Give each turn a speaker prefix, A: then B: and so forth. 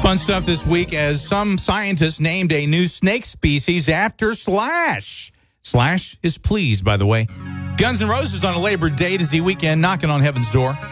A: Fun stuff this week as some scientists named a new snake species after Slash. Slash is pleased, by the way. Guns N' Roses on a Labor Day weekend knocking on heaven's door.